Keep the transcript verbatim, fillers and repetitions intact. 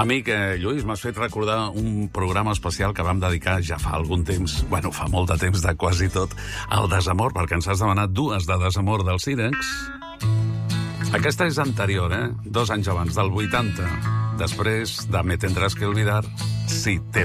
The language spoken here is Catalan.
Amic eh, Lluís, m'has fet recordar un programa especial que vam dedicar ja fa algun temps, bueno, fa molt de temps de quasi tot, al desamor, perquè ens has demanat dues de desamor dels Sírex. Aquesta és anterior, eh? Dos anys abans, del vuitanta. Després de Me tendrás que olvidar, si te